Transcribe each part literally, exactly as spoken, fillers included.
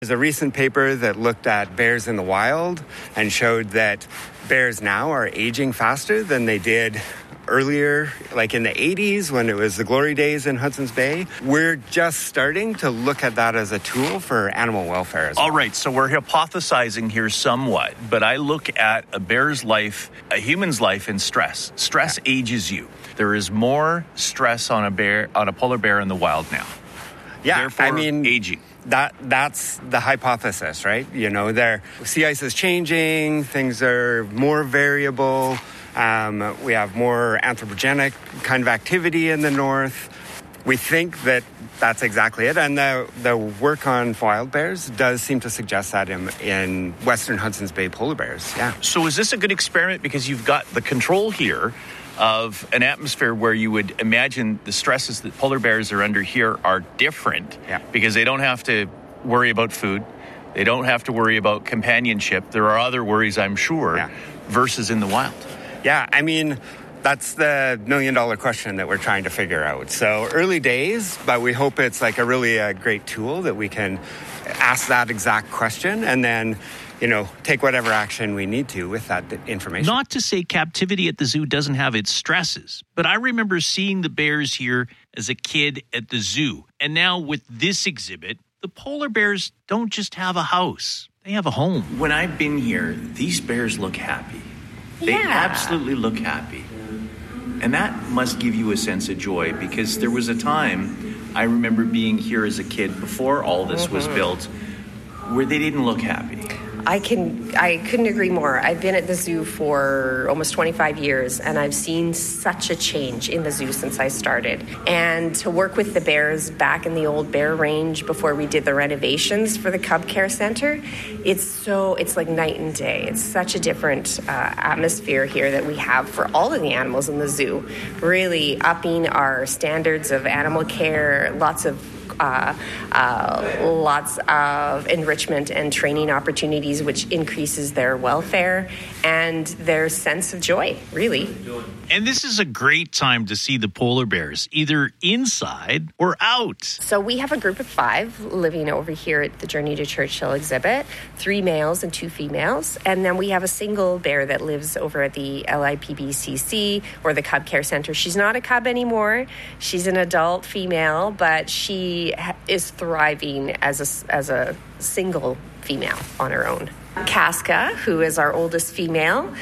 There's a recent paper that looked at bears in the wild and showed that bears now are aging faster than they did earlier, like in the eighties when it was the glory days in Hudson's Bay. We're just starting to look at that as a tool for animal welfare as well. All right, so we're hypothesizing here somewhat, but I look at a bear's life, a human's life in stress. Stress yeah. ages you. There is more stress on a bear, on a polar bear in the wild now. Yeah, Therefore, I mean, aging. That that's the hypothesis, right? You know, their sea ice is changing, things are more variable. Um, we have more anthropogenic kind of activity in the north. We think that that's exactly it. And the, the work on wild bears does seem to suggest that in, in Western Hudson's Bay polar bears, yeah. So is this a good experiment? Because you've got the control here of an atmosphere where you would imagine the stresses that polar bears are under here are different yeah. because they don't have to worry about food. They don't have to worry about companionship. There are other worries, I'm sure, yeah. versus in the wild. Yeah, I mean, that's the million dollar question that we're trying to figure out. So early days, but we hope it's like a really a great tool that we can ask that exact question and then, you know, take whatever action we need to with that information. Not to say captivity at the zoo doesn't have its stresses, but I remember seeing the bears here as a kid at the zoo. And now with this exhibit, the polar bears don't just have a house, they have a home. When I've been here, these bears look happy. They yeah. absolutely look happy. And that must give you a sense of joy because there was a time I remember being here as a kid before all this mm-hmm. was built where they didn't look happy. I can I couldn't agree more. I've been at the zoo for almost twenty-five years and I've seen such a change in the zoo since I started. And to work with the bears back in the old bear range before we did the renovations for the Cub Care Center, it's so it's like night and day. It's such a different uh, atmosphere here that we have for all of the animals in the zoo. Really upping our standards of animal care, lots of Uh, uh, lots of enrichment and training opportunities, which increases their welfare and their sense of joy, really. And this is a great time to see the polar bears, either inside or out. So we have a group of five living over here at the Journey to Churchill exhibit, three males and two females. And then we have a single bear that lives over at the L I P B C C or the Cub Care Center. She's not a cub anymore. She's an adult female, but she is thriving as a, as a single female on her own. Casca, who is our oldest female,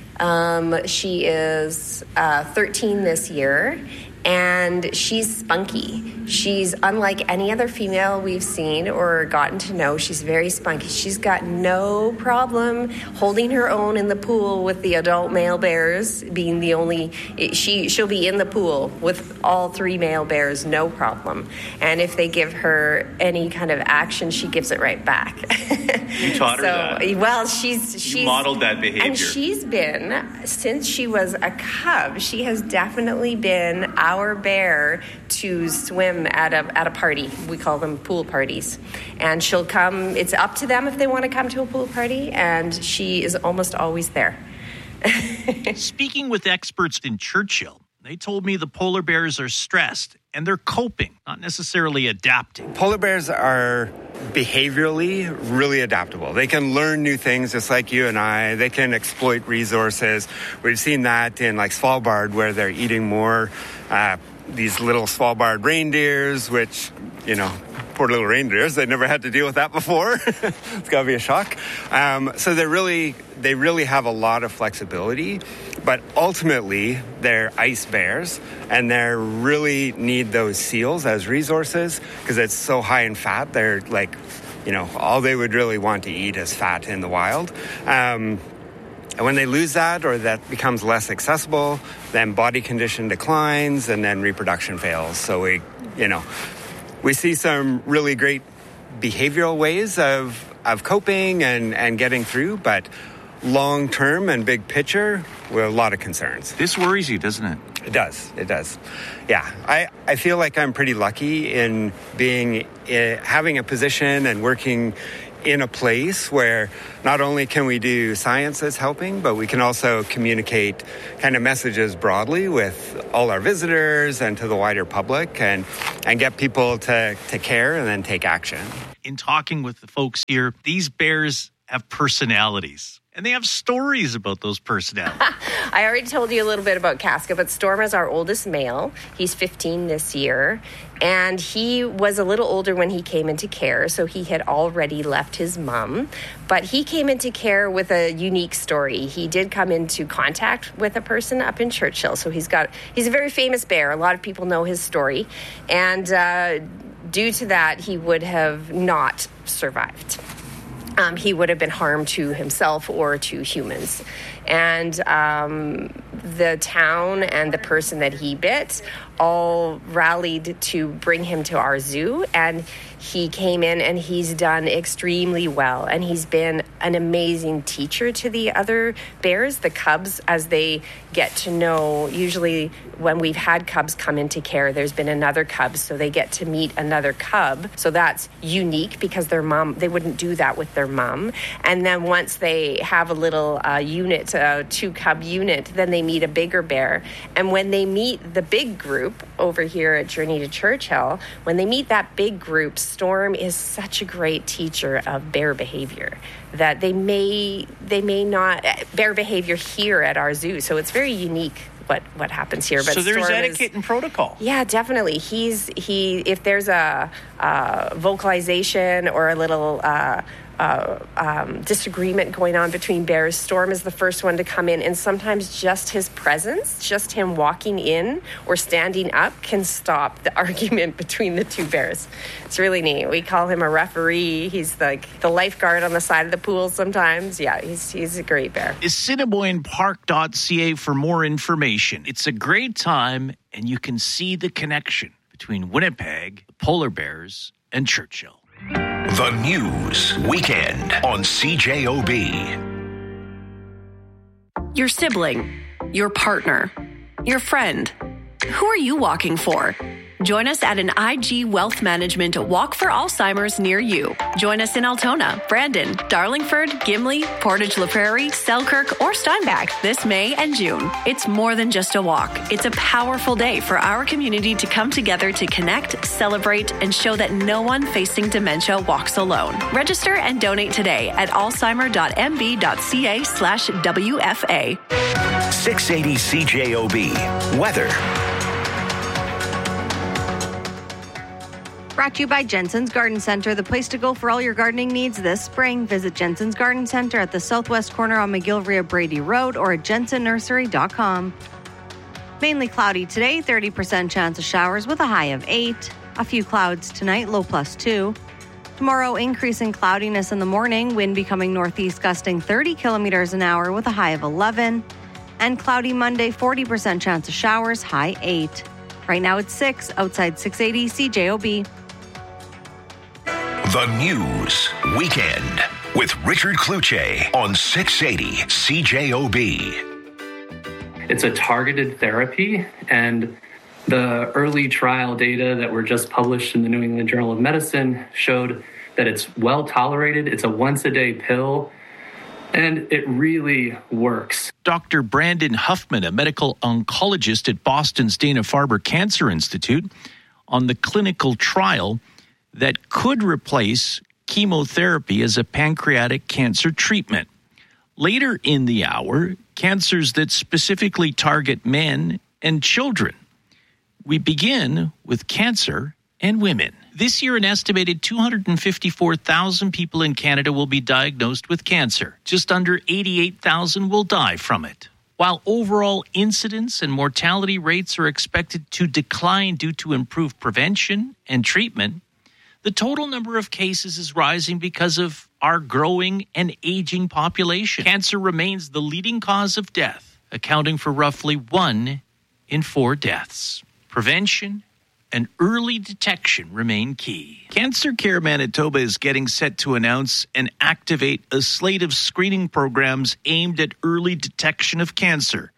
um, she is uh, thirteen this year, and she's spunky. She's unlike any other female we've seen or gotten to know. She's very spunky. She's got no problem holding her own in the pool with the adult male bears, being the only, she, she'll be in the pool with all three male bears, no problem. And if they give her any kind of action, she gives it right back. You taught her so, that? Well, she's... she's you modeled that behavior. And she's been, since she was a cub, she has definitely been our bear to swim at a at a party. We call them pool parties. And she'll come, it's up to them if they want to come to a pool party, and she is almost always there. Speaking with experts in Churchill, they told me the polar bears are stressed and they're coping, not necessarily adapting. Polar bears are behaviorally really adaptable. They can learn new things just like you and I. They can exploit resources. We've seen that in like Svalbard where they're eating more uh, these little Svalbard reindeers, which, you know, poor little reindeers, they never had to deal with that before. It's got to be a shock. Um, so they really, they really have a lot of flexibility, but ultimately they're ice bears and they really need those seals as resources because it's so high in fat. They're like, you know, all they would really want to eat is fat in the wild. Um, And when they lose that or that becomes less accessible, then body condition declines and then reproduction fails. So we, you know, we see some really great behavioral ways of, of coping and, and getting through, but long-term and big picture, we have a lot of concerns. This worries you, doesn't it? It does. It does. Yeah. I, I feel like I'm pretty lucky in being, uh, having a position and working in a place where not only can we do science as helping, but we can also communicate kind of messages broadly with all our visitors and to the wider public and, and get people to, to care and then take action. In talking with the folks here, these bears have personalities. And they have stories about those personalities. I already told you a little bit about Casca, but Storm is our oldest male. He's fifteen this year. And he was a little older when he came into care, so he had already left his mom. But he came into care with a unique story. He did come into contact with a person up in Churchill. So he's got he's a very famous bear. A lot of people know his story. And uh, due to that, he would have not survived. Um, he would have been harmed to himself or to humans. And um, the town and the person that he bit all rallied to bring him to our zoo. And he came in and he's done extremely well. And he's been an amazing teacher to the other bears, the cubs, as they get to know. Usually when we've had cubs come into care, there's been another cub, so they get to meet another cub. So that's unique because their mom, they wouldn't do that with their mom. And then once they have a little uh, unit, a two cub unit, then they meet a bigger bear. And when they meet the big group over here at Journey to Churchill, when they meet that big group, Storm is such a great teacher of bear behavior that they may they may not bear behavior here at our zoo. So it's very unique what what happens here. But so there's Storm etiquette is, and protocol. Yeah, definitely. He's he if there's a, a vocalization or a little uh, uh, um, disagreement going on between bears, Storm is the first one to come in, and sometimes just his presence, just him walking in or standing up, can stop the argument between the two bears. It's really neat. We call him a referee. He's like the lifeguard on the side of the pool sometimes. Yeah, he's he's a great bear. Assiniboine Park dot C A for more information. It's a great time, and you can see the connection between Winnipeg, the polar bears, and Churchill. The News Weekend on C J O B. Your sibling, your partner, your friend. Who are you walking for? Join us at an I G Wealth Management Walk for Alzheimer's near you. Join us in Altona, Brandon, Darlingford, Gimli, Portage La Prairie, Selkirk, or Steinbach this May and June. It's more than just a walk. It's a powerful day for our community to come together to connect, celebrate, and show that no one facing dementia walks alone. Register and donate today at alzheimer.mb.ca slash WFA. six eighty C J O B. Weather. Brought to you by Jensen's Garden Center, the place to go for all your gardening needs this spring. Visit Jensen's Garden Center at the southwest corner on McGillivray-Brady Road or at jensen nursery dot com. Mainly cloudy today, thirty percent chance of showers with a high of eight. A few clouds tonight, low plus two. Tomorrow, increase in cloudiness in the morning, wind becoming northeast gusting thirty kilometers an hour with a high of eleven. And cloudy Monday, forty percent chance of showers, high eight. Right now it's six, outside six eighty C J O B. The News Weekend with Richard Kluche on six eighty C J O B. It's a targeted therapy, and the early trial data that were just published in the New England Journal of Medicine showed that it's well tolerated. It's a once-a-day pill, and it really works. Doctor Brandon Huffman, a medical oncologist at Boston's Dana-Farber Cancer Institute, on the clinical trial that could replace chemotherapy as a pancreatic cancer treatment. Later in the hour, cancers that specifically target men and children. We begin with cancer and women. This year, an estimated two hundred fifty-four thousand people in Canada will be diagnosed with cancer. Just under eighty-eight thousand will die from it. While overall incidence and mortality rates are expected to decline due to improved prevention and treatment, the total number of cases is rising because of our growing and aging population. Cancer remains the leading cause of death, accounting for roughly one in four deaths. Prevention and early detection remain key. Cancer Care Manitoba is getting set to announce and activate a slate of screening programs aimed at early detection of cancer,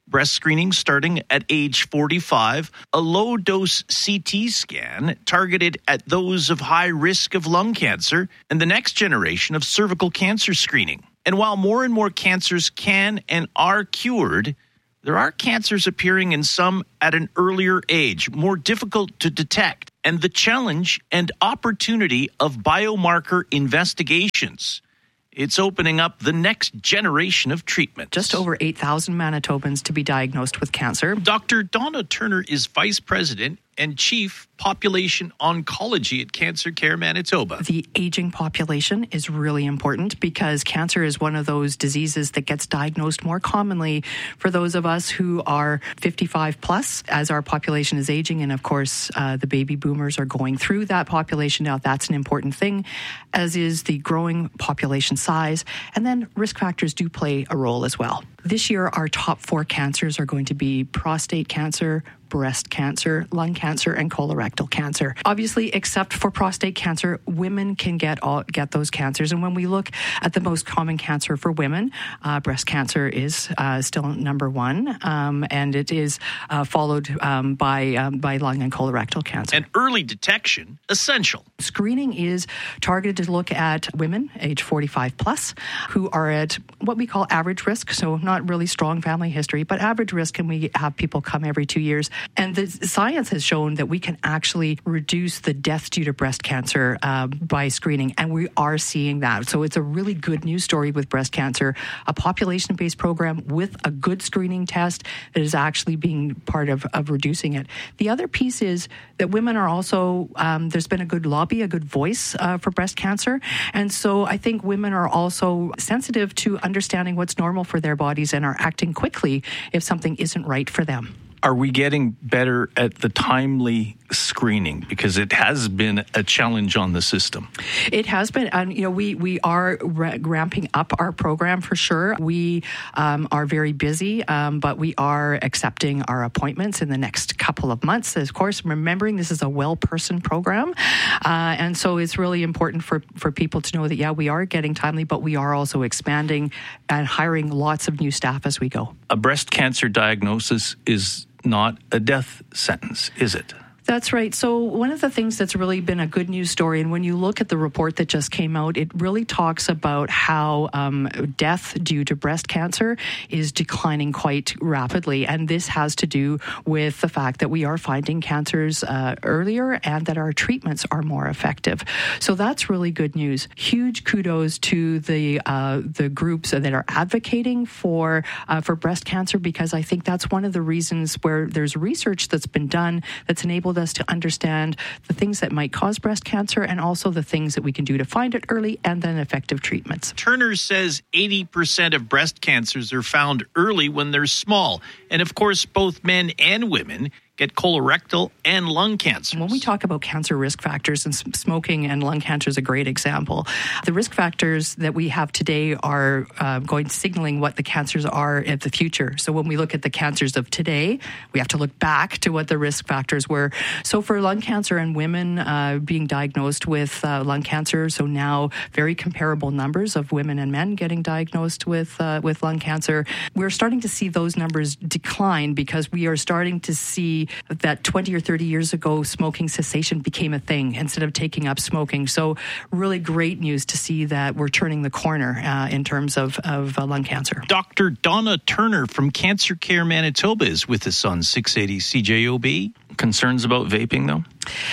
breast screening starting at age forty-five, a low-dose C T scan targeted at those of high risk of lung cancer, and the next generation of cervical cancer screening. And while more and more cancers can and are cured, there are cancers appearing in some at an earlier age, more difficult to detect, and the challenge and opportunity of biomarker investigations. It's opening up the next generation of treatment. Just over eight thousand Manitobans to be diagnosed with cancer. Doctor Donna Turner is Vice President and Chief Population Oncology at Cancer Care Manitoba. The aging population is really important because cancer is one of those diseases that gets diagnosed more commonly for those of us who are fifty-five plus as our population is aging. And of course, uh, the baby boomers are going through that population now. That's an important thing, as is the growing population size. And then risk factors do play a role as well. This year, our top four cancers are going to be prostate cancer, breast cancer, lung cancer, and colorectal cancer. Obviously, except for prostate cancer, women can get all, get those cancers. And when we look at the most common cancer for women, uh, breast cancer is uh, still number one, um, and it is uh, followed um, by um, by lung and colorectal cancer. And early detection, essential. Screening is targeted to look at women age forty-five plus who are at what we call average risk, so not really strong family history, but average risk, and we have people come every two years. And the science has shown that we can actually reduce the deaths due to breast cancer uh, by screening, and we are seeing that. So it's a really good news story with breast cancer, a population-based program with a good screening test that is actually being part of, of reducing it. The other piece is that women are also, um, there's been a good lobby, a good voice uh, for breast cancer, and so I think women are also sensitive to understanding what's normal for their bodies and are acting quickly if something isn't right for them. Are we getting better at the timely screening? Because it has been a challenge on the system. It has been. And, you know, we, we are ra- ramping up our program for sure. We um, are very busy, um, but we are accepting our appointments in the next couple of months. Of course, remembering this is a well-person program. Uh, and so it's really important for, for people to know that, yeah, we are getting timely, but we are also expanding and hiring lots of new staff as we go. A breast cancer diagnosis is not a death sentence, is it? That's right. So one of the things that's really been a good news story, and when you look at the report that just came out, it really talks about how um, death due to breast cancer is declining quite rapidly. And this has to do with the fact that we are finding cancers uh, earlier and that our treatments are more effective. So that's really good news. Huge kudos to the uh, the groups that are advocating for uh, for breast cancer, because I think that's one of the reasons where there's research that's been done that's enabled us to understand the things that might cause breast cancer and also the things that we can do to find it early and then effective treatments. Turner says eighty percent of breast cancers are found early when they're small. And of course, both men and women get colorectal and lung cancer. When we talk about cancer risk factors, and smoking and lung cancer is a great example, the risk factors that we have today are uh, going signaling what the cancers are in the future. So when we look at the cancers of today, we have to look back to what the risk factors were. So for lung cancer and women uh, being diagnosed with uh, lung cancer, so now very comparable numbers of women and men getting diagnosed with uh, with lung cancer, we're starting to see those numbers decline because we are starting to see that twenty or thirty years ago, smoking cessation became a thing instead of taking up smoking. So really great news to see that we're turning the corner uh, in terms of, of uh, lung cancer. Doctor Donna Turner from Cancer Care Manitoba is with us on six eighty C J O B. Concerns about vaping, though?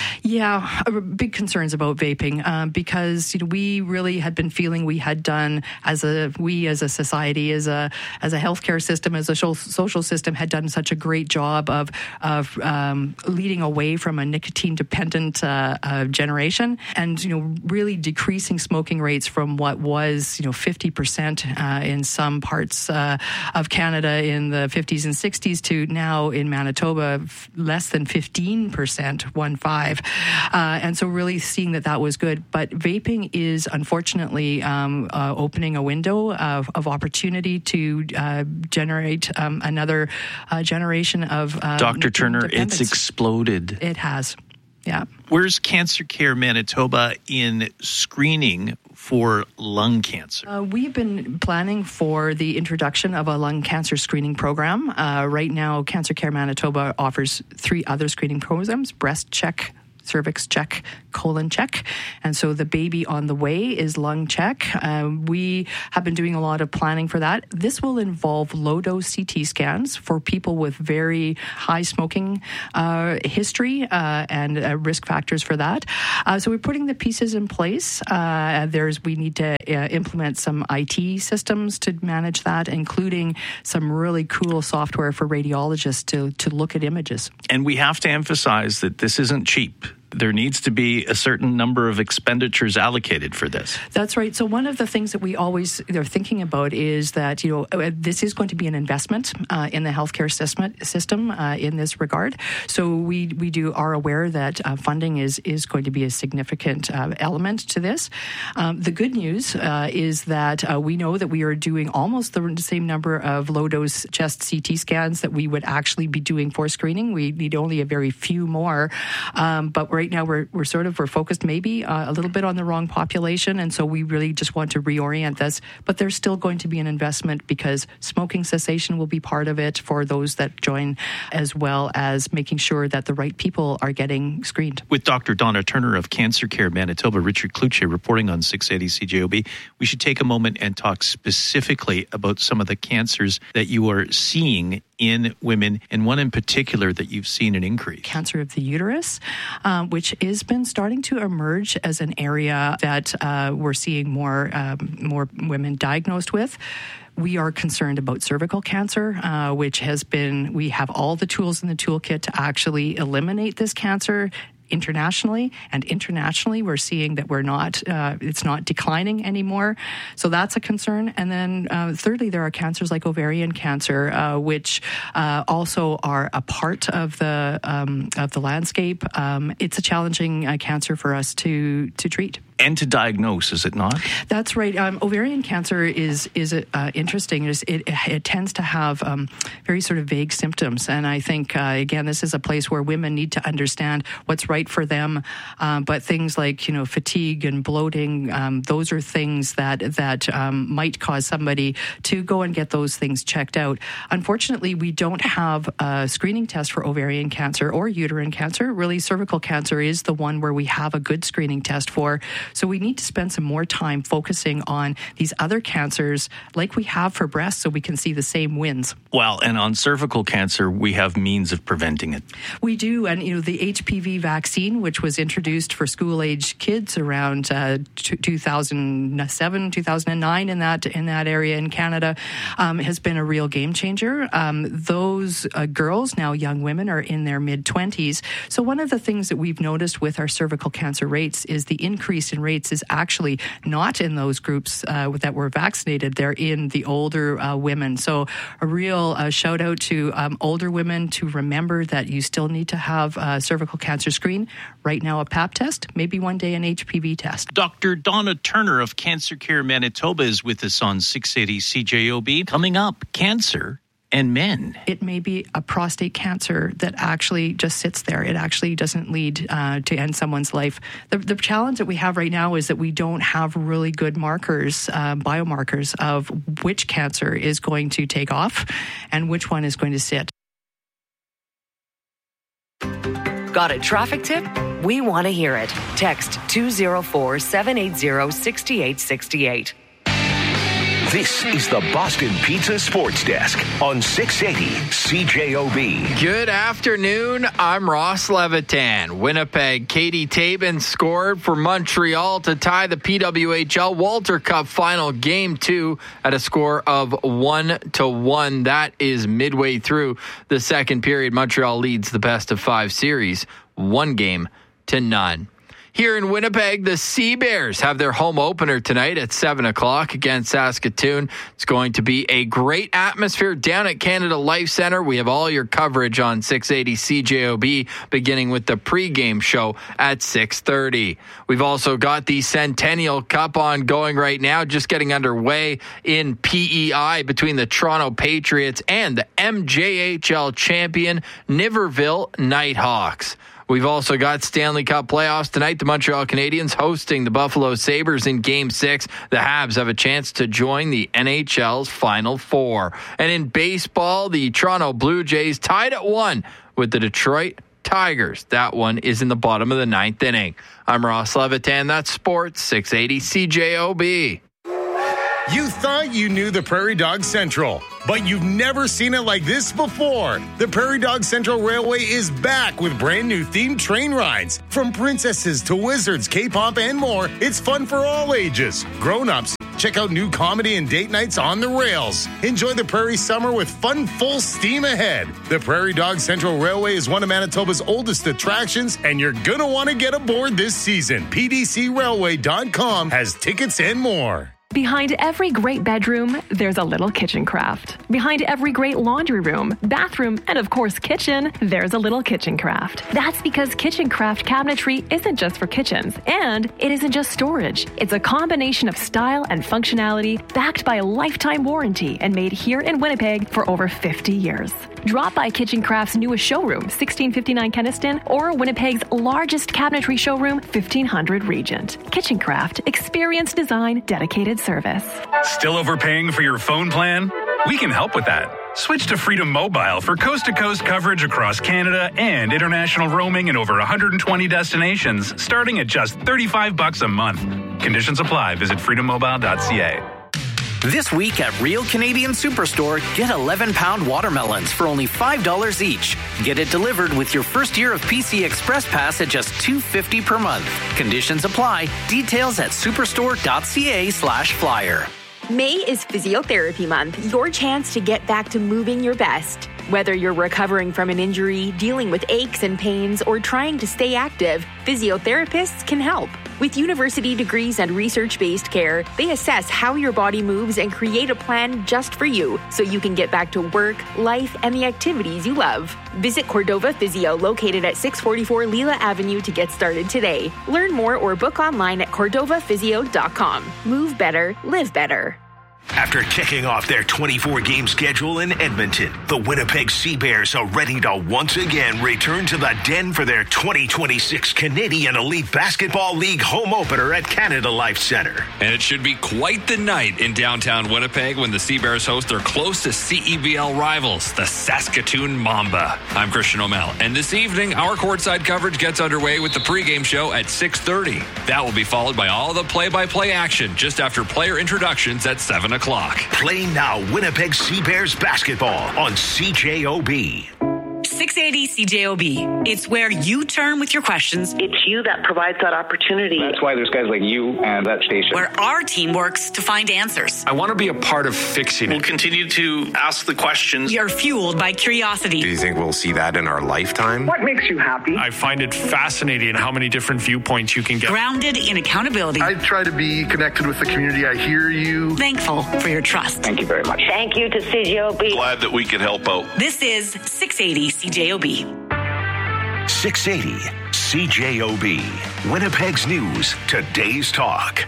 Yeah, big concerns about vaping uh, because you know we really had been feeling we had done as a we as a society, as a as a healthcare system, as a social system, had done such a great job of of um, leading away from a nicotine dependent uh, uh, generation, and you know really decreasing smoking rates from what was you know fifty percent uh, in some parts uh, of Canada in the fifties and sixties to now in Manitoba less than fifteen percent. One five. Uh, and so really seeing that that was good. But vaping is unfortunately um, uh, opening a window of, of opportunity to uh, generate um, another uh, generation of uh, Doctor Turner, it's exploded. It has. Yeah. Where's Cancer Care Manitoba in screening for lung cancer? Uh, we've been planning for the introduction of a lung cancer screening program. Uh, right now, Cancer Care Manitoba offers three other screening programs: breast check, cervix check, colon check. And so the baby on the way is lung check. Uh, we have been doing a lot of planning for that. This will involve low-dose C T scans for people with very high smoking uh, history uh, and uh, risk factors for that. Uh, so we're putting the pieces in place. Uh, there's we need to uh, implement some I T systems to manage that, including some really cool software for radiologists to, to look at images. And we have to emphasize that this isn't cheap. There needs to be a certain number of expenditures allocated for this. That's right. So one of the things that we always are thinking about is that, you know, this is going to be an investment uh, in the healthcare system, system uh, in this regard. So we we do are aware that uh, funding is is going to be a significant uh, element to this. Um, the good news uh, is that uh, we know that we are doing almost the same number of low-dose chest C T scans that we would actually be doing for screening. We need only a very few more, um, but we're right now we're we're sort of we're focused maybe uh, a little bit on the wrong population, and so we really just want to reorient this. But there's still going to be an investment because smoking cessation will be part of it for those that join, as well as making sure that the right people are getting screened. With Doctor Donna Turner of Cancer Care Manitoba, Richard Cloutier reporting on six eighty C J O B, we should take a moment and talk specifically about some of the cancers that you are seeing in women, and one in particular that you've seen an increase. Cancer of the uterus, um, which has been starting to emerge as an area that uh, we're seeing more um, more women diagnosed with. We are concerned about cervical cancer, uh, which has been, we have all the tools in the toolkit to actually eliminate this cancer internationally, and internationally we're seeing that we're not uh, it's not declining anymore, so that's a concern. And then uh, thirdly, there are cancers like ovarian cancer, uh, which uh, also are a part of the um, of the landscape. Um, it's a challenging uh, cancer for us to to treat and to diagnose, is it not? That's right. Um, ovarian cancer is is uh, interesting. It, it, it tends to have um, very sort of vague symptoms, and I think uh, again, this is a place where women need to understand what's right for them. Um, but things like, you know, fatigue and bloating, um, those are things that that um, might cause somebody to go and get those things checked out. Unfortunately, we don't have a screening test for ovarian cancer or uterine cancer. Really, cervical cancer is the one where we have a good screening test for. So we need to spend some more time focusing on these other cancers like we have for breast, so we can see the same wins. Well, and on cervical cancer, we have means of preventing it. We do. And, you know, the H P V vaccine, which was introduced for school-age kids around uh, two thousand seven, two thousand nine in that in that area in Canada, um, has been a real game changer. Um, those uh, girls, now young women, are in their mid-twenties. So one of the things that we've noticed with our cervical cancer rates is the increase in rates is actually not in those groups uh, that were vaccinated. They're in the older uh, women. So a real uh, shout out to um, older women to remember that you still need to have a cervical cancer screen. Right now, a pap test, maybe one day an H P V test. Doctor Donna Turner of Cancer Care Manitoba is with us on six eighty C J O B. Coming up, cancer and men. It may be a prostate cancer that actually just sits there. It actually doesn't lead uh, to end someone's life. The, the challenge that we have right now is that we don't have really good markers, uh, biomarkers of which cancer is going to take off and which one is going to sit. Got a traffic tip? We want to hear it. Text two oh four, seven eight zero, six eight six eight. This is the Boston Pizza Sports Desk on six eighty C J O B. Good afternoon. I'm Ross Levitan. Winnipeg, Katie Tabin scored for Montreal to tie the P W H L Walter Cup final game two at a score of one to one. That is midway through the second period. Montreal leads the best of five series, one game to none. Here in Winnipeg, the Sea Bears have their home opener tonight at seven o'clock against Saskatoon. It's going to be a great atmosphere down at Canada Life Center. We have all your coverage on six eighty C J O B, beginning with the pregame show at six thirty. We've also got the Centennial Cup on going right now, just getting underway in P E I between the Toronto Patriots and the M J H L champion Niverville Nighthawks. We've also got Stanley Cup playoffs tonight. The Montreal Canadiens hosting the Buffalo Sabres in Game six. The Habs have a chance to join the N H L's Final Four. And in baseball, the Toronto Blue Jays tied at one with the Detroit Tigers. That one is in the bottom of the ninth inning. I'm Ross Levitan. That's Sports six eighty C J O B. You thought you knew the Prairie Dog Central, but you've never seen it like this before. The Prairie Dog Central Railway is back with brand new themed train rides. From princesses to wizards, K-pop, and more, it's fun for all ages. Grown-ups, check out new comedy and date nights on the rails. Enjoy the Prairie Summer with fun full steam ahead. The Prairie Dog Central Railway is one of Manitoba's oldest attractions, and you're going to want to get aboard this season. P D C railway dot com has tickets and more. Behind every great bedroom, there's a little kitchen craft. Behind every great laundry room, bathroom, and of course kitchen, there's a little kitchen craft. That's because kitchen craft cabinetry isn't just for kitchens, and it isn't just storage. It's a combination of style and functionality backed by a lifetime warranty and made here in Winnipeg for over fifty years. Drop by Kitchen Craft's newest showroom, sixteen fifty-nine Kenniston, or Winnipeg's largest cabinetry showroom, fifteen hundred Regent. Kitchen Craft, experience design, dedicated service. Still overpaying for your phone plan? We can help with that. Switch to Freedom Mobile for coast-to-coast coverage across Canada and international roaming in over one hundred twenty destinations, starting at just thirty-five bucks a month. Conditions apply. Visit freedom mobile dot c a. This week at Real Canadian Superstore, get eleven pound watermelons for only five dollars each. Get it delivered with your first year of P C Express Pass at just two dollars and fifty cents per month. Conditions apply. Details at superstore dot c a slash flyer. May is Physiotherapy Month, your chance to get back to moving your best. Whether you're recovering from an injury, dealing with aches and pains, or trying to stay active, physiotherapists can help. With university degrees and research-based care, they assess how your body moves and create a plan just for you, so you can get back to work, life, and the activities you love. Visit Cordova Physio, located at six forty-four Lila Avenue, to get started today. Learn more or book online at cordova physio dot com. Move better, live better. After kicking off their twenty-four game schedule in Edmonton, the Winnipeg Sea Bears are ready to once again return to the Den for their twenty twenty-six Canadian Elite Basketball League home opener at Canada Life Centre. And it should be quite the night in downtown Winnipeg when the Sea Bears host their closest C E B L rivals, the Saskatoon Mamba. I'm Christian O'Mell, and this evening, our courtside coverage gets underway with the pregame show at six thirty. That will be followed by all the play-by-play action just after player introductions at seven o'clock. Play now Winnipeg Sea Bears basketball on C J O B. six eighty C J O B. It's where you turn with your questions. It's you that provides that opportunity. That's why there's guys like you and that station. Where our team works to find answers. I want to be a part of fixing it. We'll continue to ask the questions. You're fueled by curiosity. Do you think we'll see that in our lifetime? What makes you happy? I find it fascinating how many different viewpoints you can get. Grounded in accountability. I try to be connected with the community. I hear you. Thankful for your trust. Thank you very much. Thank you to C J O B. Glad that we can help out. This is six eighty C J O B. six eighty C J O B. Winnipeg's News, today's talk.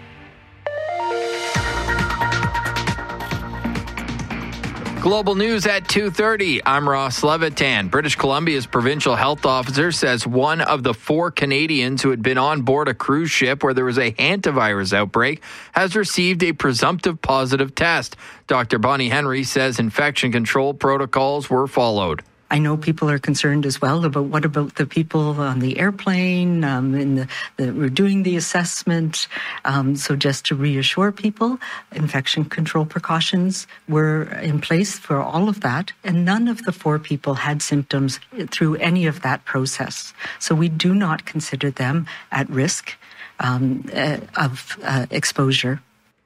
Global News at two thirty. I'm Ross Levitan. British Columbia's provincial health officer says one of the four Canadians who had been on board a cruise ship where there was a hantavirus outbreak has received a presumptive positive test. Doctor Bonnie Henry says infection control protocols were followed. I know people are concerned as well about what about the people on the airplane um, and the, the, we're doing the assessment. Um, so just to reassure people, infection control precautions were in place for all of that. And none of the four people had symptoms through any of that process. So we do not consider them at risk um, uh, of uh, exposure.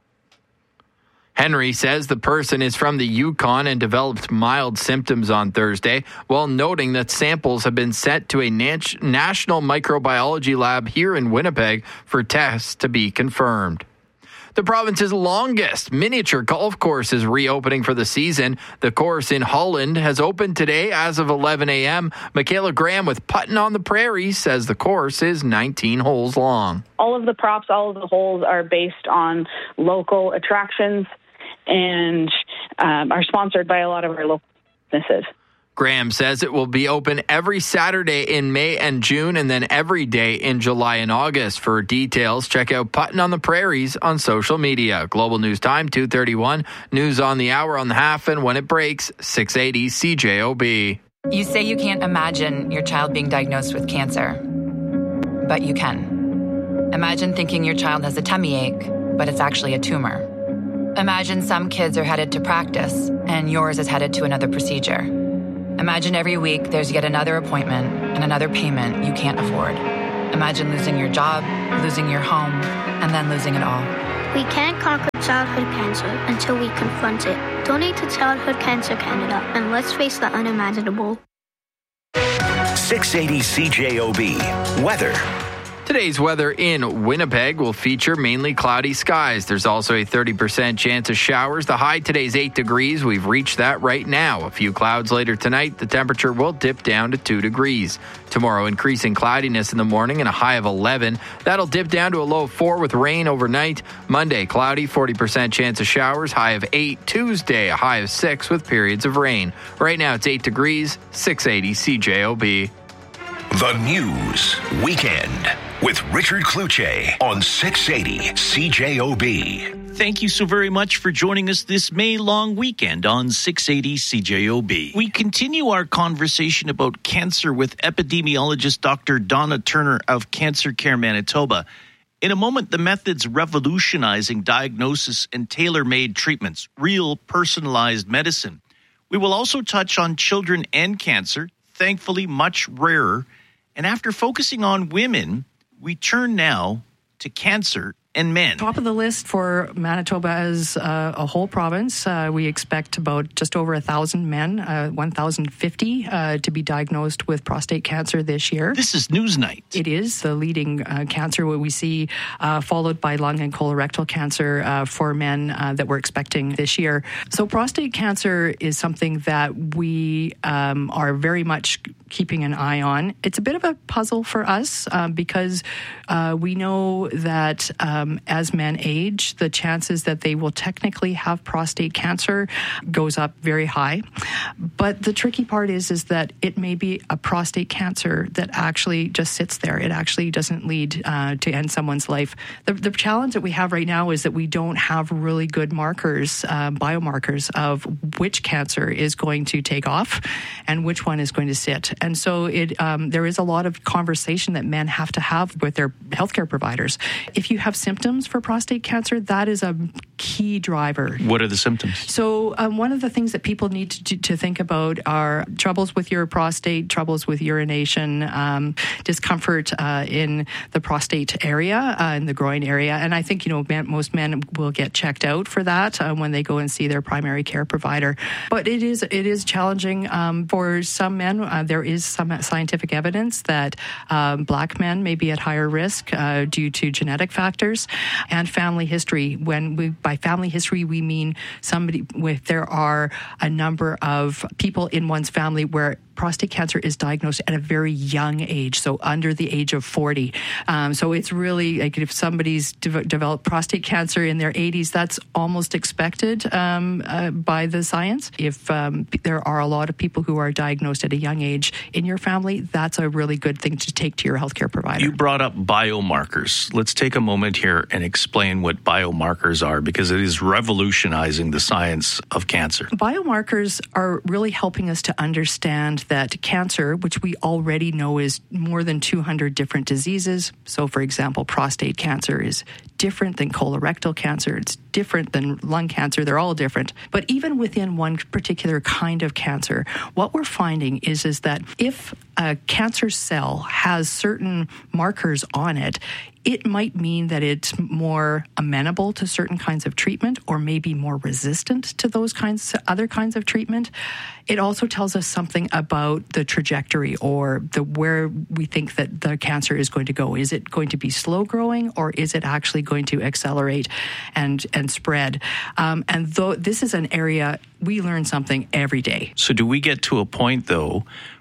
Henry says the person is from the Yukon and developed mild symptoms on Thursday, while noting that samples have been sent to a nat- national microbiology lab here in Winnipeg for tests to be confirmed. The province's longest miniature golf course is reopening for the season. The course in Holland has opened today as of eleven a.m. Michaela Graham with Puttin on the Prairie says the course is nineteen holes long. All of the props, all of the holes are based on local attractions and um, are sponsored by a lot of our local businesses. Graham says it will be open every Saturday in May and June and then every day in July and August. For details, check out Puttin' on the Prairies on social media. Global News Time, two thirty-one. News on the hour, on the half, and when it breaks, six eighty C J O B. You say you can't imagine your child being diagnosed with cancer, but you can. Imagine thinking your child has a tummy ache, but it's actually a tumor. Imagine some kids are headed to practice, and yours is headed to another procedure. Imagine every week there's yet another appointment and another payment you can't afford. Imagine losing your job, losing your home, and then losing it all. We can't conquer childhood cancer until we confront it. Donate to Childhood Cancer Canada, and let's face the unimaginable. six eighty C J O B. Weather. Today's weather in Winnipeg will feature mainly cloudy skies. There's also a thirty percent chance of showers. The high today is eight degrees. We've reached that right now. A few clouds later tonight. The temperature will dip down to two degrees. Tomorrow, increasing cloudiness in the morning and a high of eleven. That'll dip down to a low of four with rain overnight. Monday, cloudy, forty percent chance of showers, high of eight. Tuesday, a high of six with periods of rain. Right now, it's eight degrees, six eighty C J O B. The News Weekend with Richard Cloutier on six eighty C J O B. Thank you so very much for joining us this May long weekend on six eighty C J O B. We continue our conversation about cancer with epidemiologist Doctor Donna Turner of Cancer Care Manitoba. In a moment, the methods revolutionizing diagnosis and tailor-made treatments, real personalized medicine. We will also touch on children and cancer, thankfully much rarer. And after focusing on women, we turn now to cancer and men. Top of the list for Manitoba as uh, a whole province, uh, we expect about just over one thousand men, uh, one thousand fifty, uh, to be diagnosed with prostate cancer this year. This is Newsnight. It is the leading uh, cancer what we see, uh, followed by lung and colorectal cancer uh, for men uh, that we're expecting this year. So prostate cancer is something that we um, are very much keeping an eye on. It's a bit of a puzzle for us um, because uh, we know that um, as men age, the chances that they will technically have prostate cancer goes up very high. But the tricky part is, is that it may be a prostate cancer that actually just sits there. It actually doesn't lead uh, to end someone's life. The, the challenge that we have right now is that we don't have really good markers, uh, biomarkers of which cancer is going to take off and which one is going to sit. And so it um, there is a lot of conversation that men have to have with their healthcare providers. If you have symptoms for prostate cancer, that is a key driver. What are the symptoms? So um, one of the things that people need to, to think about are troubles with your prostate, troubles with urination, um, discomfort uh, in the prostate area, uh, in the groin area. And I think, you know, man, most men will get checked out for that uh, when they go and see their primary care provider. But it is it is challenging um, for some men. Uh, there is some scientific evidence that um, black men may be at higher risk uh, due to genetic factors and family history. When we, by family history, we mean somebody with, there are a number of people in one's family where prostate cancer is diagnosed at a very young age, so under the age of forty. Um, so it's really like if somebody's de- developed prostate cancer in their eighties, that's almost expected um, uh, by the science. If um, there are a lot of people who are diagnosed at a young age in your family, that's a really good thing to take to your healthcare provider. You brought up biomarkers. Let's take a moment here and explain what biomarkers are, because it is revolutionizing the science of cancer. Biomarkers are really helping us to understand that cancer, which we already know is more than two hundred different diseases. So, for example, prostate cancer is different than colorectal cancer. It's different than lung cancer. They're all different. But even within one particular kind of cancer, what we're finding is, is that if a cancer cell has certain markers on it, it might mean that it's more amenable to certain kinds of treatment or maybe more resistant to those kinds other kinds of treatment. It also tells us something about the trajectory or the where we think that the cancer is going to go. Is it going to be slow growing or is it actually going to accelerate and and spread? Um, and though this is an area we learn something every day. So do we get to a point, though,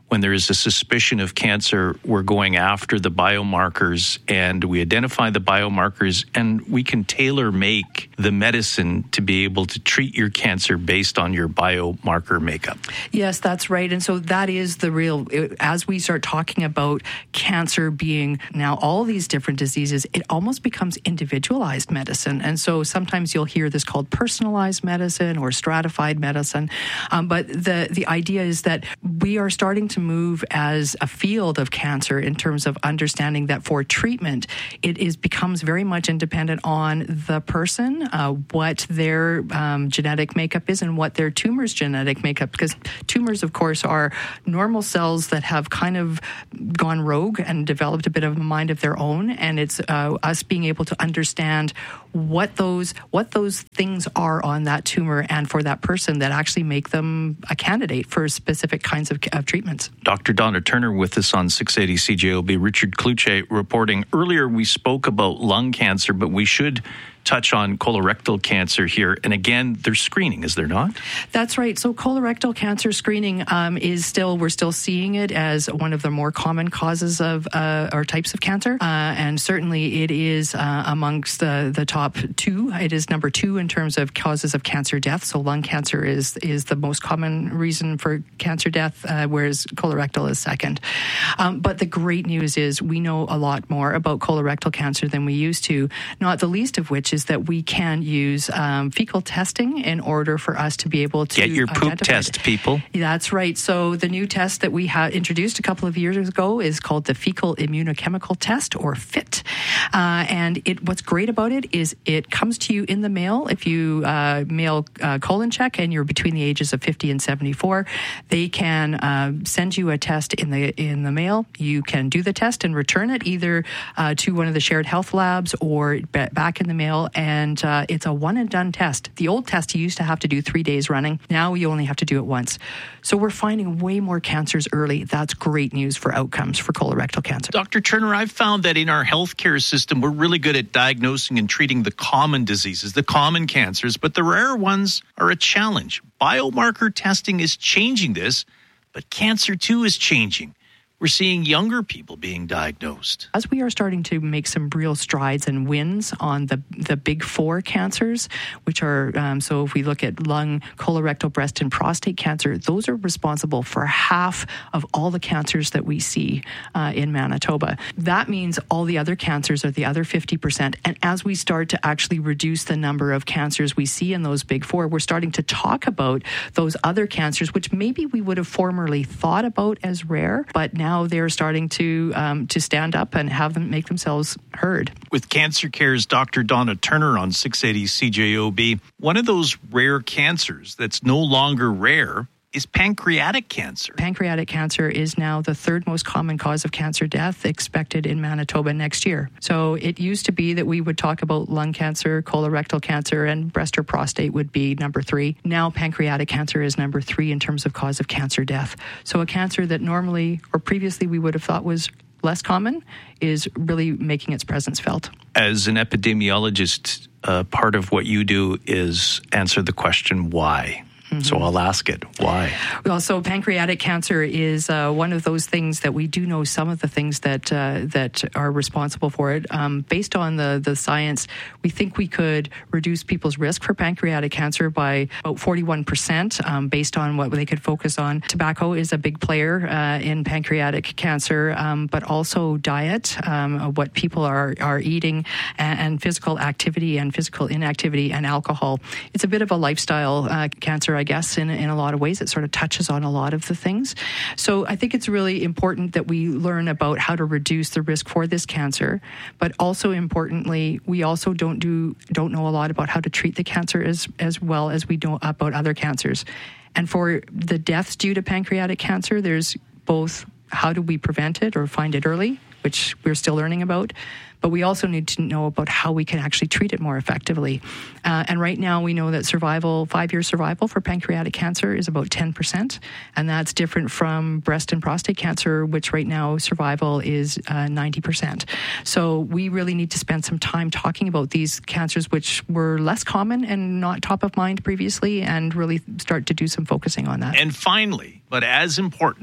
when there is a suspicion of cancer, we're going after the biomarkers, and we identify the biomarkers, and we can tailor make the medicine to be able to treat your cancer based on your biomarker makeup. Yes, that's right. And so that is the real, as we start talking about cancer being now all these different diseases, it almost becomes individualized medicine. And so sometimes you'll hear this called personalized medicine or stratified medicine. Um, but the, the idea is that we are starting to move as a field of cancer in terms of understanding that for treatment, it is becomes very much independent on the person, uh, what their um, genetic makeup is and what their tumor's genetic makeup, because tumors, of course, are normal cells that have kind of gone rogue and developed a bit of a mind of their own. And it's uh, us being able to understand what those what those things are on that tumor and for that person that actually make them a candidate for specific kinds of, of treatments. Doctor Donna Turner with us on six eighty C J O B. Richard Kluche reporting. Earlier we spoke about lung cancer, but we should touch on colorectal cancer here. And again, there's screening, is there not? That's right. So colorectal cancer screening um, is still, we're still seeing it as one of the more common causes of uh, or types of cancer. Uh, and certainly it is uh, amongst the, the top two. It is number two in terms of causes of cancer death. So lung cancer is, is the most common reason for cancer death, uh, whereas colorectal is second. Um, but the great news is we know a lot more about colorectal cancer than we used to, not the least of which is that we can use um, fecal testing in order for us to be able to get your poop identify test, it. people. That's right. So the new test that we had introduced a couple of years ago is called the fecal immunochemical test, or FIT. Uh, and it what's great about it is it comes to you in the mail. If you uh, mail uh, colon check and you're between the ages of fifty and seventy-four, they can uh, send you a test in the in the mail. You can do the test and return it either uh, to one of the shared health labs or b- back in the mail. And uh, it's a one and done test. The old test you used to have to do three days running. Now you only have to do it once. So we're finding way more cancers early. That's great news for outcomes for colorectal cancer. Doctor Turner, I've found that in our healthcare system, we're really good at diagnosing and treating the common diseases, the common cancers, but the rare ones are a challenge. Biomarker testing is changing this, but cancer too is changing. We're seeing younger people being diagnosed. As we are starting to make some real strides and wins on the, the big four cancers, which are, um, so if we look at lung, colorectal, breast, and prostate cancer, those are responsible for half of all the cancers that we see uh, in Manitoba. That means all the other cancers are the other fifty percent. And as we start to actually reduce the number of cancers we see in those big four, we're starting to talk about those other cancers, which maybe we would have formerly thought about as rare, but now Now they're starting to um, to stand up and have them make themselves heard. With Cancer Care's Doctor Donna Turner on six eighty C J O B, one of those rare cancers that's no longer rare is pancreatic cancer. Pancreatic cancer is now the third most common cause of cancer death expected in Manitoba next year. So it used to be that we would talk about lung cancer, colorectal cancer, and breast or prostate would be number three. Now pancreatic cancer is number three in terms of cause of cancer death. So a cancer that normally or previously we would have thought was less common is really making its presence felt. As an epidemiologist, uh, part of what you do is answer the question, why? Mm-hmm. So I'll ask it. Why? Well, so pancreatic cancer is uh, one of those things that we do know some of the things that uh, that are responsible for it. Um, based on the, the science, we think we could reduce people's risk for pancreatic cancer by about forty-one percent um, based on what they could focus on. Tobacco is a big player uh, in pancreatic cancer, um, but also diet, um, what people are, are eating, and, and physical activity and physical inactivity and alcohol. It's a bit of a lifestyle uh, cancer, I guess, in, in a lot of ways. It sort of touches on a lot of the things. So I think it's really important that we learn about how to reduce the risk for this cancer, but also importantly, we also don't do don't know a lot about how to treat the cancer as, as well as we know about other cancers. And for the deaths due to pancreatic cancer, there's both how do we prevent it or find it early, which we're still learning about, but we also need to know about how we can actually treat it more effectively. Uh, and right now we know that survival, five-year survival for pancreatic cancer is about ten percent, and that's different from breast and prostate cancer, which right now survival is uh, ninety percent. So we really need to spend some time talking about these cancers which were less common and not top of mind previously, and really start to do some focusing on that. And finally, but as important,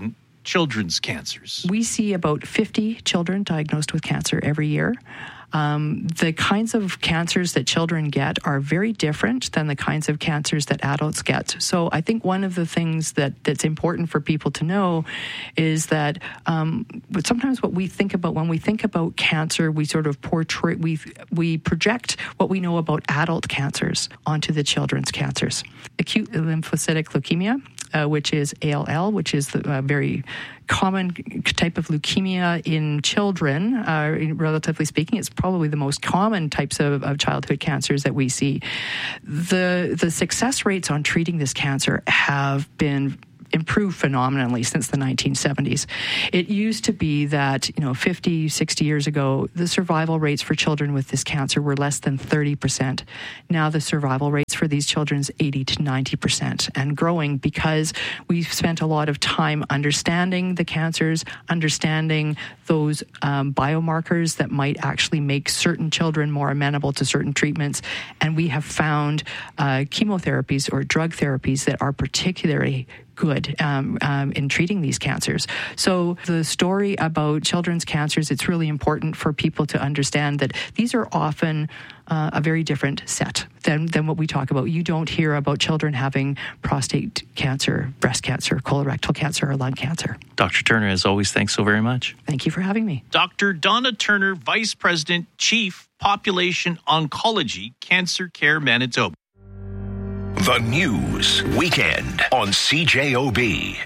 children's cancers? We see about fifty children diagnosed with cancer every year. Um, the kinds of cancers that children get are very different than the kinds of cancers that adults get. So I think one of the things that, that's important for people to know is that um, sometimes what we think about when we think about cancer, we sort of portray, we we project what we know about adult cancers onto the children's cancers. Acute lymphocytic leukemia, uh, which is A L L, which is the uh, very common type of leukemia in children, uh, relatively speaking. It's probably the most common types of, of childhood cancers that we see. The the success rates on treating this cancer have been improved phenomenally since the nineteen seventies. It used to be that, you know, fifty, sixty years ago, the survival rates for children with this cancer were less than thirty percent. Now the survival rates for these children is eighty to ninety percent and growing because we've spent a lot of time understanding the cancers, understanding those um, biomarkers that might actually make certain children more amenable to certain treatments. And we have found uh, chemotherapies or drug therapies that are particularly good um, um, in treating these cancers. So the story about children's cancers, it's really important for people to understand that these are often uh, a very different set than, than what we talk about. You don't hear about children having prostate cancer, breast cancer, colorectal cancer, or lung cancer. Doctor Turner, as always, thanks so very much. Thank you for having me. Doctor Donna Turner, Vice President, Chief, Population Oncology, Cancer Care Manitoba. The News Weekend on C J O B.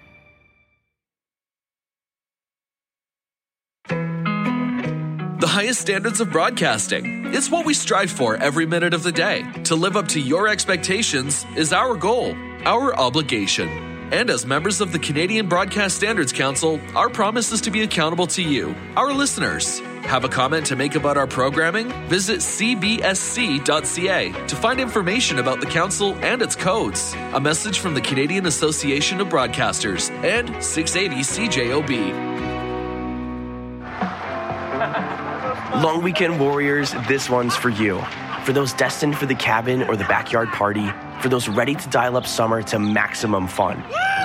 The highest standards of broadcasting. It's what we strive for every minute of the day. To live up to your expectations is our goal, our obligation. And as members of the Canadian Broadcast Standards Council, our promise is to be accountable to you, our listeners. Have a comment to make about our programming? Visit c b s c dot c a to find information about the council and its codes. A message from the Canadian Association of Broadcasters and six eighty C J O B. Long weekend warriors, this one's for you. For those destined for the cabin or the backyard party, for those ready to dial up summer to maximum fun.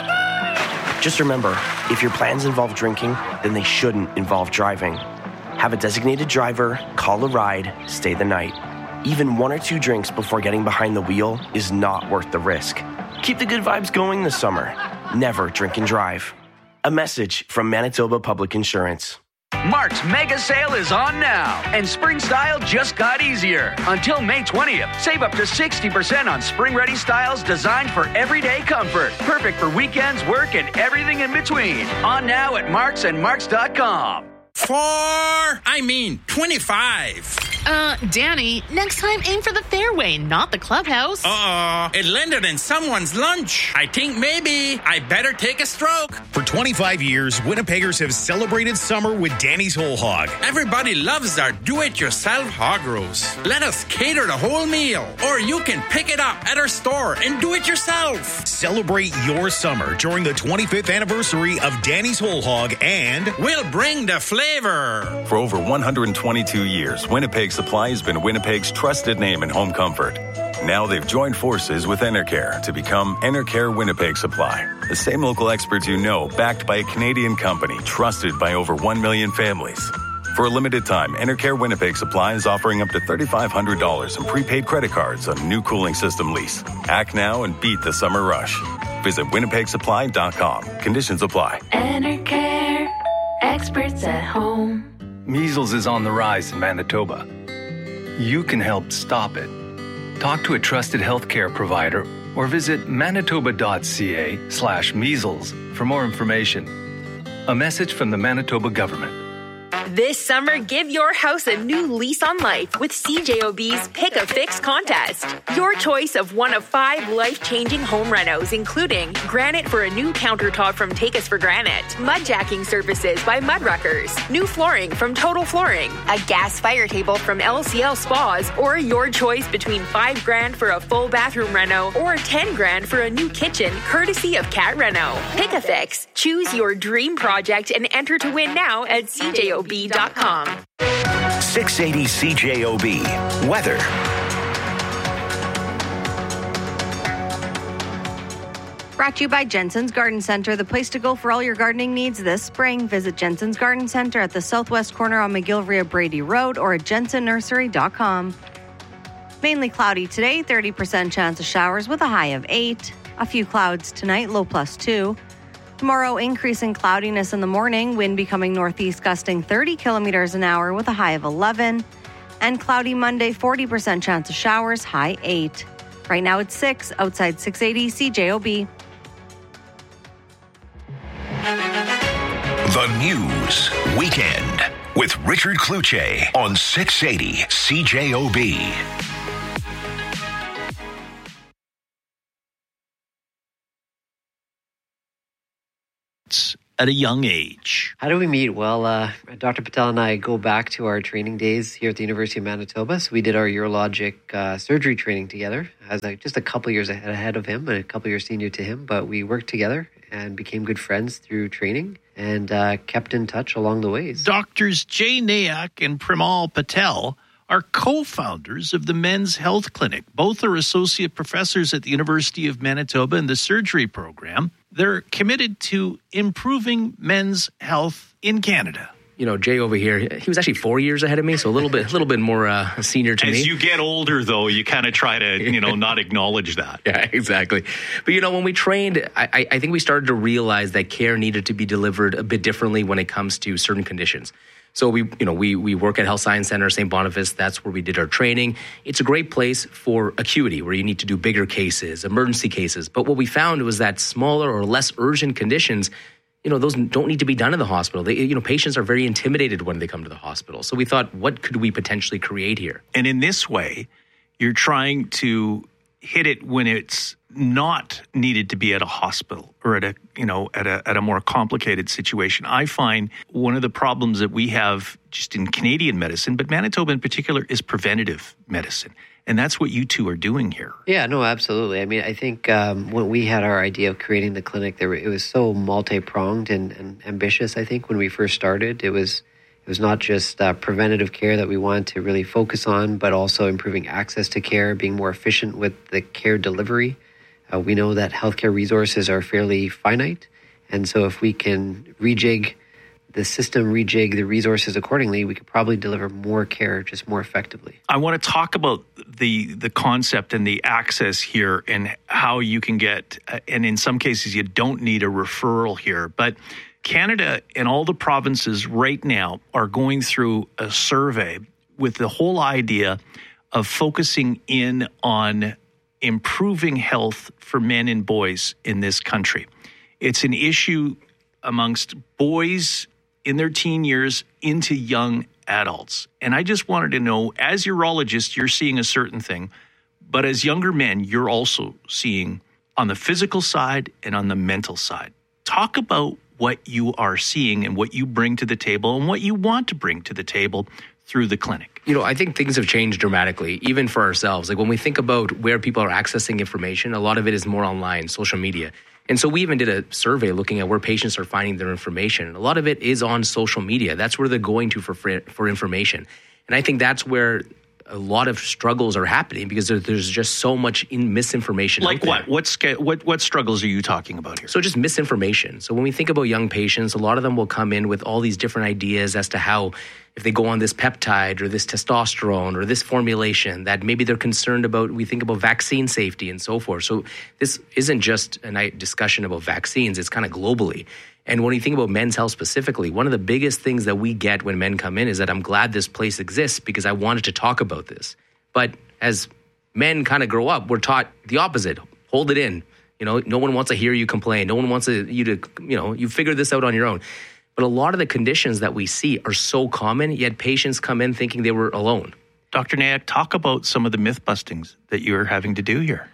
Just remember, if your plans involve drinking, then they shouldn't involve driving. Have a designated driver, call a ride, stay the night. Even one or two drinks before getting behind the wheel is not worth the risk. Keep the good vibes going this summer. Never drink and drive. A message from Manitoba Public Insurance. Mark's mega sale is on now, and spring style just got easier. Until May twentieth, save up to sixty percent on spring-ready styles designed for everyday comfort. Perfect for weekends, work, and everything in between. On now at Marks and Marks dot com. Four, I mean twenty-five. Uh, Danny, next time aim for the fairway, not the clubhouse. Uh-oh, it landed in someone's lunch. I think maybe I better take a stroke. For twenty-five years, Winnipeggers have celebrated summer with Danny's Whole Hog. Everybody loves our do-it-yourself hog roast. Let us cater the whole meal, or you can pick it up at our store and do it yourself. Celebrate your summer during the twenty-fifth anniversary of Danny's Whole Hog, and we'll bring the flavor. For over one hundred twenty-two years, Winnipeg Supply has been Winnipeg's trusted name in home comfort. Now they've joined forces with Enercare to become Enercare Winnipeg Supply. The same local experts you know, backed by a Canadian company trusted by over one million families. For a limited time, Enercare Winnipeg Supply is offering up to three thousand five hundred dollars in prepaid credit cards on a new cooling system lease. Act now and beat the summer rush. Visit winnipeg supply dot com. Conditions apply. Enercare. Experts at home. Measles is on the rise in Manitoba. You can help stop it. Talk to a trusted healthcare provider or visit manitoba dot c a slash measles for more information. A message from the Manitoba government. This summer, give your house a new lease on life with C J O B's Pick a Fix contest. Your choice of one of five life-changing home renos, including granite for a new countertop from Take Us for Granite, mud jacking services by Mudruckers, new flooring from Total Flooring, a gas fire table from L C L Spas, or your choice between five grand for a full bathroom reno or ten grand for a new kitchen, courtesy of Cat Reno. Pick a Fix. Choose your dream project and enter to win now at C J O B dot com. six eighty C J O B. Weather. Brought to you by Jensen's Garden Center, the place to go for all your gardening needs this spring. Visit Jensen's Garden Center at the southwest corner on McGillivray-Brady Road or at jensen nursery dot com. Mainly cloudy today, thirty percent chance of showers with a high of eight. A few clouds tonight, low plus two. Tomorrow, increasing cloudiness in the morning, wind becoming northeast gusting thirty kilometers an hour with a high of eleven. And cloudy Monday, forty percent chance of showers, high eight. Right now it's six, outside six eighty C J O B. The News Weekend with Richard Kluche on six eighty C J O B. At a young age. How do we meet? Well, uh, Doctor Patel and I go back to our training days here at the University of Manitoba. So we did our urologic uh, surgery training together. I was like just a couple years ahead of him and a couple years senior to him, but we worked together and became good friends through training and uh, kept in touch along the ways. Doctors Jay Nayak and Primal Patel are co-founders of the Men's Health Clinic. Both are associate professors at the University of Manitoba in the surgery program. They're committed to improving men's health in Canada. You know, Jay over here, he was actually four years ahead of me, so a little bit, a little bit more uh, senior to As me. As you get older, though, you kind of try to, you know, not acknowledge that. Yeah, exactly. But, you know, when we trained, I, I think we started to realize that care needed to be delivered a bit differently when it comes to certain conditions. So we, you know, we we work at Health Science Center, Saint Boniface. That's where we did our training. It's a great place for acuity, where you need to do bigger cases, emergency cases. But what we found was that smaller or less urgent conditions, you know, those don't need to be done in the hospital. They, you know, patients are very intimidated when they come to the hospital. So we thought, what could we potentially create here? And in this way, you're trying to hit it when it's not needed to be at a hospital or at a, you know, at a at a more complicated situation. I find one of the problems that we have just in Canadian medicine, but Manitoba in particular, is preventative medicine. And that's what you two are doing here. Yeah, no, absolutely. I mean, I think um, when we had our idea of creating the clinic, there were, it was so multi-pronged and, and ambitious, I think, when we first started. It was it was not just uh, preventative care that we wanted to really focus on, but also improving access to care, being more efficient with the care delivery. Uh, we know that healthcare resources are fairly finite. And so if we can rejig the system, rejig the resources accordingly, we could probably deliver more care just more effectively. I want to talk about the the concept and the access here and how you can get, uh, and in some cases you don't need a referral here, but Canada and all the provinces right now are going through a survey with the whole idea of focusing in on improving health for men and boys in this country. It's an issue amongst boys in their teen years into young adults. And I just wanted to know, as urologists, you're seeing a certain thing, but as younger men, you're also seeing on the physical side and on the mental side. Talk about what you are seeing and what you bring to the table and what you want to bring to the table through the clinic. You know, I think things have changed dramatically, even for ourselves. Like when we think about where people are accessing information, a lot of it is more online, social media. And so we even did a survey looking at where patients are finding their information. And a lot of it is on social media. That's where they're going to for for information. And I think that's where a lot of struggles are happening because there, there's just so much in misinformation. Like what? What's, what? What struggles are you talking about here? So just misinformation. So when we think about young patients, a lot of them will come in with all these different ideas as to how if they go on this peptide or this testosterone or this formulation that maybe they're concerned about. We think about vaccine safety and so forth. So this isn't just a discussion about vaccines. It's kind of globally. And when you think about men's health specifically, one of the biggest things that we get when men come in is that I'm glad this place exists because I wanted to talk about this. But as men kind of grow up, we're taught the opposite. Hold it in. You know, no one wants to hear you complain. No one wants to, you to, you know, you figure this out on your own. But a lot of the conditions that we see are so common, yet patients come in thinking they were alone. Doctor Nayak, talk about some of the myth bustings that you're having to do here.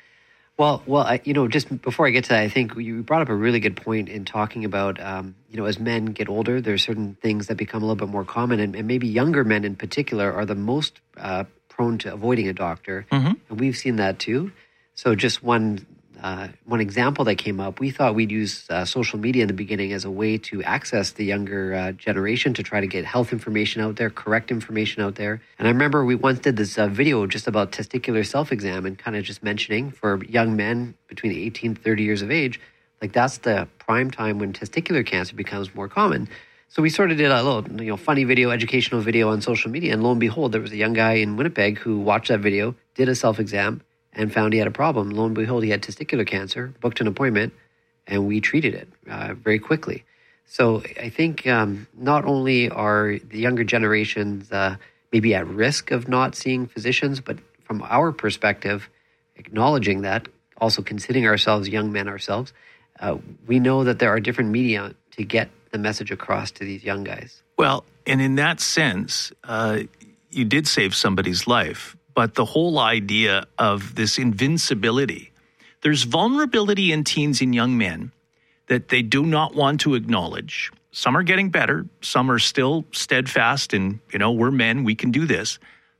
Well, well, I, you know, just before I get to that, I think you brought up a really good point in talking about, um, you know, as men get older, there are certain things that become a little bit more common, and, and maybe younger men in particular are the most uh, prone to avoiding a doctor, mm-hmm. and we've seen that too. So just one uh, one example that came up, we thought we'd use uh, social media in the beginning as a way to access the younger uh, generation to try to get health information out there, correct information out there. And I remember we once did this uh, video just about testicular self-exam and kind of just mentioning for young men between eighteen and thirty years of age, like that's the prime time when testicular cancer becomes more common. So we sort of did a little, you know, funny video, educational video on social media. And lo and behold, there was a young guy in Winnipeg who watched that video, did a self-exam, and found he had a problem. Lo and behold, he had testicular cancer, booked an appointment, and we treated it uh, very quickly. So I think um, not only are the younger generations uh, maybe at risk of not seeing physicians, but from our perspective, acknowledging that, also considering ourselves young men ourselves, uh, we know that there are different media to get the message across to these young guys. Well, and in that sense, uh, you did save somebody's life, but the whole idea of this invincibility, there's vulnerability in teens and young men that they do not want to acknowledge. Some are getting better. Some are still steadfast and, you know, we're men, we can do this.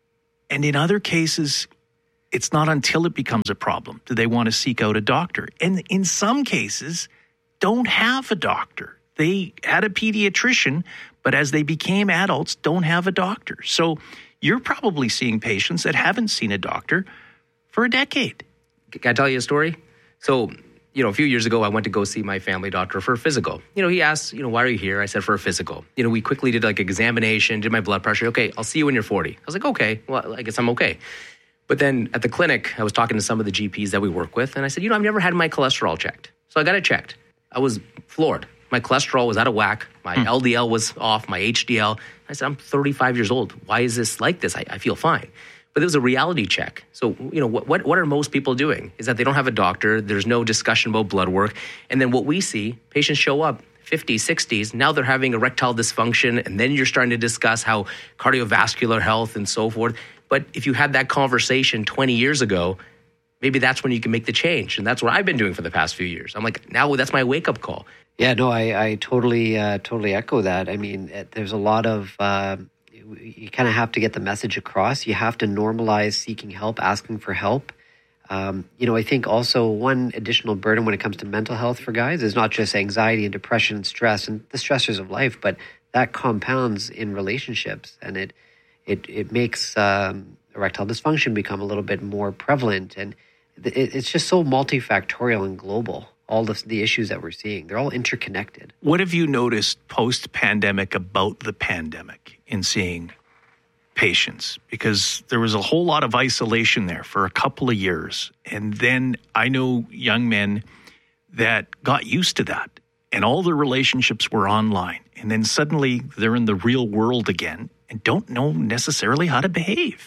And in other cases, it's not until it becomes a problem do they want to seek out a doctor. And in some cases, don't have a doctor. They had a pediatrician, but as they became adults, don't have a doctor. So you're probably seeing patients that haven't seen a doctor for a decade. Can I tell you a story? So, you know, a few years ago, I went to go see my family doctor for a physical. You know, he asked, you know, why are you here? I said, for a physical. You know, we quickly did like examination, did my blood pressure. Okay, I'll see you when you're forty. I was like, okay, well, I guess I'm okay. But then at the clinic, I was talking to some of the G Ps that we work with, and I said, you know, I've never had my cholesterol checked. So I got it checked. I was floored. My cholesterol was out of whack. My mm. L D L was off, my H D L. I said, I'm thirty-five years old. Why is this like this? I, I feel fine. But it was a reality check. So, you know, what, what what are most people doing? Is that they don't have a doctor. There's no discussion about blood work. And then what we see, patients show up, fifties, sixties. Now they're having erectile dysfunction. And then you're starting to discuss how cardiovascular health and so forth. But if you had that conversation twenty years ago, maybe that's when you can make the change. And that's what I've been doing for the past few years. I'm like, now that's my wake-up call. Yeah, no, I, I totally, uh, totally echo that. I mean, there's a lot of, uh, you kind of have to get the message across. You have to normalize seeking help, asking for help. Um, you know, I think also one additional burden when it comes to mental health for guys is not just anxiety and depression and stress and the stressors of life, but that compounds in relationships, and it it it makes um, erectile dysfunction become a little bit more prevalent, and it, it's just so multifactorial and global. All the, the issues that we're seeing, they're all interconnected. What have you noticed post-pandemic about the pandemic in seeing patients? Because there was a whole lot of isolation there for a couple of years. And then I know young men that got used to that, and all their relationships were online. And then suddenly they're in the real world again and don't know necessarily how to behave.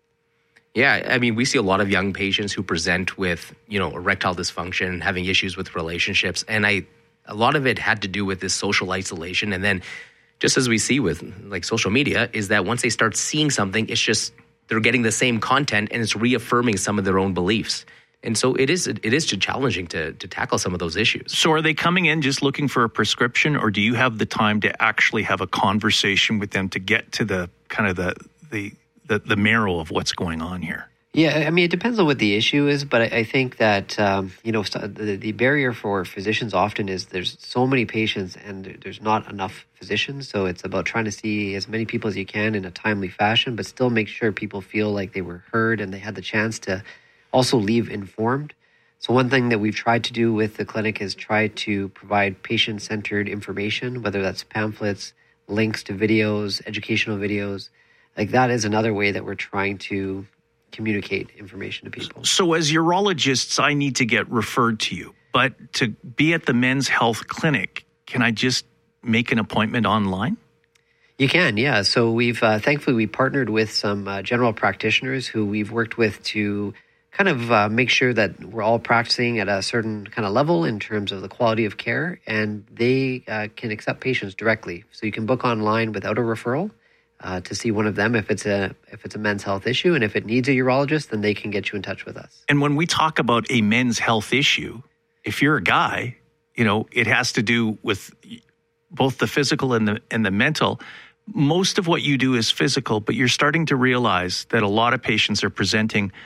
Yeah, I mean, we see a lot of young patients who present with, you know, erectile dysfunction, having issues with relationships. And I, a lot of it had to do with this social isolation. And then just as we see with like social media is that once they start seeing something, it's just, they're getting the same content and it's reaffirming some of their own beliefs. And so it is, it is challenging to, to tackle some of those issues. So are they coming in just looking for a prescription, or do you have the time to actually have a conversation with them to get to the kind of the, the, The, the marrow of what's going on here? Yeah, I mean, it depends on what the issue is, but I, I think that, um, you know, the, the barrier for physicians often is there's so many patients and there's not enough physicians. So it's about trying to see as many people as you can in a timely fashion, but still make sure people feel like they were heard and they had the chance to also leave informed. So one thing that we've tried to do with the clinic is try to provide patient-centered information, whether that's pamphlets, links to videos, educational videos. Like that is another way that we're trying to communicate information to people. So as urologists, I need to get referred to you. But to be at the Men's Health Clinic, can I just make an appointment online? You can, yeah. So we've, uh, thankfully, we partnered with some uh, general practitioners who we've worked with to kind of uh, make sure that we're all practicing at a certain kind of level in terms of the quality of care. And they uh, can accept patients directly. So you can book online without a referral. Uh, to see one of them if it's a if it's a men's health issue, and if it needs a urologist, then they can get you in touch with us. And when we talk about a men's health issue, if you're a guy, you know, it has to do with both the physical and the and the mental. Most of what you do is physical, but you're starting to realize that a lot of patients are presenting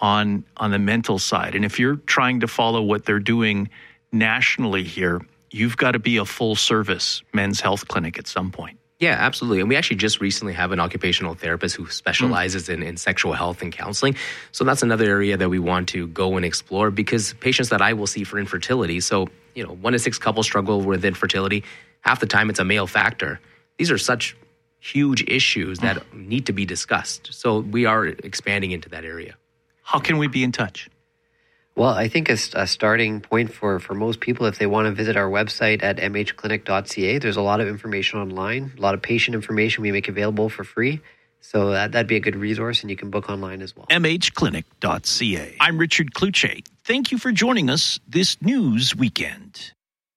on on the mental side. And if you're trying to follow what they're doing nationally here, you've got to be a full service men's health clinic at some point. Yeah, absolutely. And we actually just recently have an occupational therapist who specializes mm. in, in sexual health and counseling. So that's another area that we want to go and explore, because patients that I will see for infertility, so, you know, one in six couples struggle with infertility. Half the time it's a male factor. These are such huge issues that mm. need to be discussed. So we are expanding into that area. How can we be in touch? Well, I think a, a starting point for, for most people, if they want to visit our website at m h clinic dot c a, there's a lot of information online, a lot of patient information we make available for free. So that, that'd be a good resource, and you can book online as well. m h clinic dot c a. I'm Richard Kluche. Thank you for joining us this news weekend.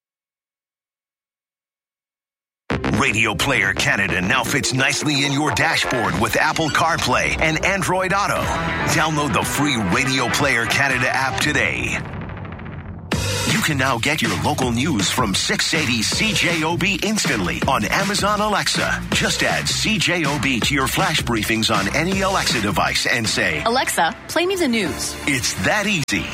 Radio Player Canada now fits nicely in your dashboard with Apple CarPlay and Android Auto. Download the free Radio Player Canada app today. You can now get your local news from six eighty C J O B instantly on Amazon Alexa. Just add C J O B to your flash briefings on any Alexa device and say, Alexa, play me the news. It's that easy.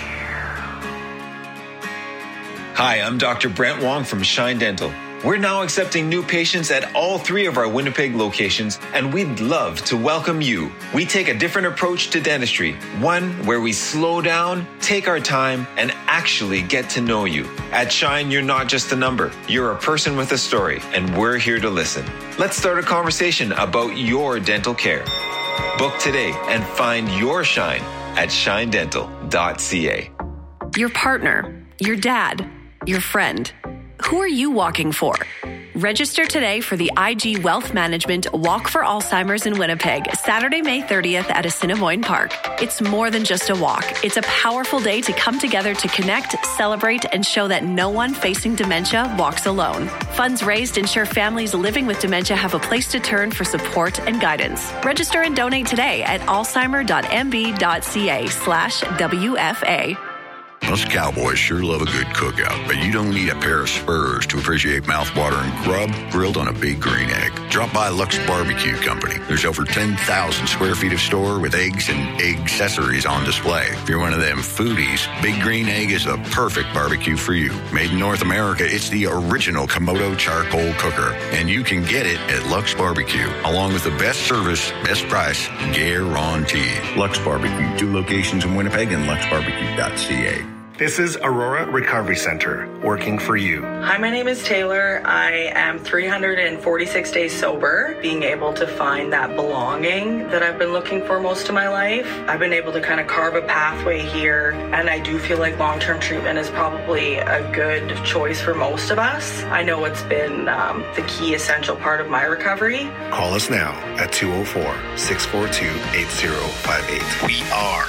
Hi, I'm Doctor Brent Wong from Shine Dental. We're now accepting new patients at all three of our Winnipeg locations, and we'd love to welcome you. We take a different approach to dentistry, one where we slow down, take our time, and actually get to know you. At Shine, you're not just a number. You're a person with a story, and we're here to listen. Let's start a conversation about your dental care. Book today and find your Shine at shine dental dot c a. Your partner, your dad, your friend. Who are you walking for? Register today for the I G Wealth Management Walk for Alzheimer's in Winnipeg, Saturday, May thirtieth at Assiniboine Park. It's more than just a walk. It's a powerful day to come together to connect, celebrate, and show that no one facing dementia walks alone. Funds raised ensure families living with dementia have a place to turn for support and guidance. Register and donate today at alzheimer dot m b dot c a slash W F A. Us cowboys sure love a good cookout, but you don't need a pair of spurs to appreciate mouthwatering grub grilled on a Big Green Egg. Drop by Lux Barbecue Company. There's over ten thousand square feet of store with eggs and egg accessories on display. If you're one of them foodies, Big Green Egg is the perfect barbecue for you. Made in North America, it's the original Komodo charcoal cooker, and you can get it at Lux Barbecue, along with the best service, best price, guaranteed. Lux Barbecue, two locations in Winnipeg and lux barbecue dot c a. This is Aurora Recovery Center, working for you. Hi, my name is Taylor. I am three hundred forty-six days sober, being able to find that belonging that I've been looking for most of my life. I've been able to kind of carve a pathway here, and I do feel like long-term treatment is probably a good choice for most of us. I know it's been um, the key essential part of my recovery. Call us now at two oh four, six four two, eight oh five eight. We are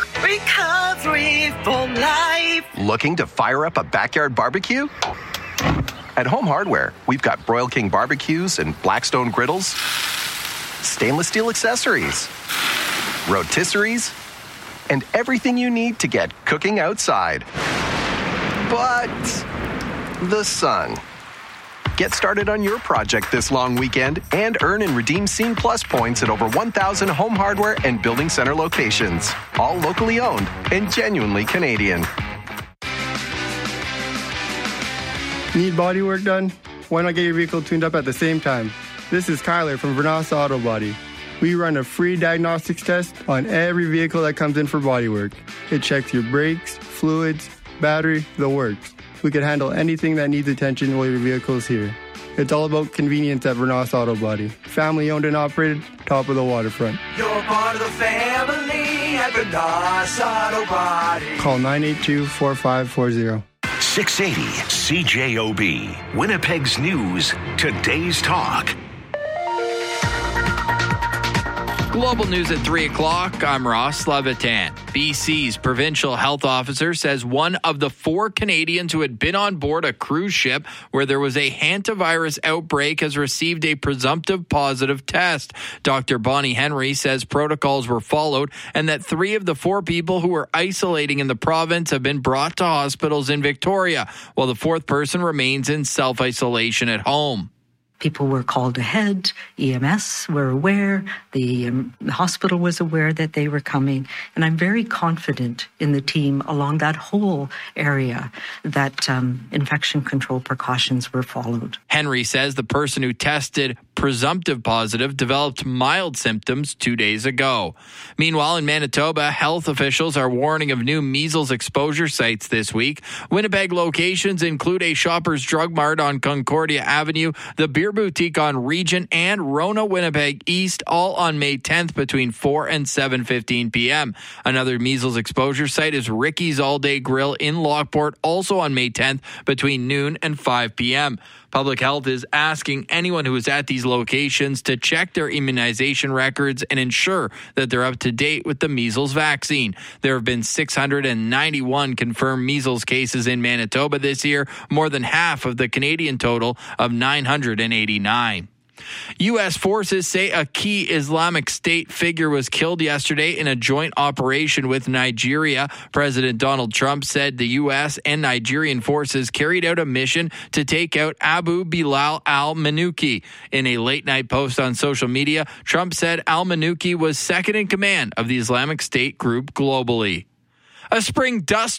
Recovery for Life. Looking to fire up a backyard barbecue? At Home Hardware, we've got Broil King barbecues and Blackstone griddles, stainless steel accessories, rotisseries, and everything you need to get cooking outside. But the sun. Get started on your project this long weekend and earn and redeem Scene Plus points at over one thousand Home Hardware and Building Center locations. All locally owned and genuinely Canadian. Need body work done? Why not get your vehicle tuned up at the same time? This is Kyler from Vernas Auto Body. We run a free diagnostics test on every vehicle that comes in for body work. It checks your brakes, fluids, battery, the works. We can handle anything that needs attention while your vehicle is here. It's all about convenience at Vernas Auto Body. Family owned and operated, top of the waterfront. You're part of the family at Vernas Auto Body. Call nine eight two, four five four zero. six eighty C J O B, Winnipeg's News, today's talk. Global news at three o'clock. I'm Ross Levitan. B C's provincial health officer says one of the four Canadians who had been on board a cruise ship where there was a hantavirus outbreak has received a presumptive positive test. Doctor Bonnie Henry says protocols were followed and that three of the four people who were isolating in the province have been brought to hospitals in Victoria, while the fourth person remains in self-isolation at home. People were called ahead. E M S were aware. The, um, the hospital was aware that they were coming. And I'm very confident in the team along that whole area that um, infection control precautions were followed. Henry says the person who tested presumptive positive developed mild symptoms two days ago. Meanwhile, in Manitoba, health officials are warning of new measles exposure sites this week. Winnipeg locations include a Shoppers Drug Mart on Concordia Avenue, the Beer Boutique on Regent, and Rona Winnipeg East, all on May tenth between four and seven fifteen p.m. Another measles exposure site is Ricky's All Day Grill in Lockport, also on May tenth between noon and five p.m. Public Health is asking anyone who is at these locations to check their immunization records and ensure that they're up to date with the measles vaccine. There have been six hundred ninety-one confirmed measles cases in Manitoba this year, more than half of the Canadian total of nine hundred eighty-nine. U S forces say a key Islamic State figure was killed yesterday in a joint operation with Nigeria. President Donald Trump said the U S and Nigerian forces carried out a mission to take out Abu Bilal al-Manuki. In a late-night post on social media, Trump said al-Manuki was second in command of the Islamic State group globally. A spring dust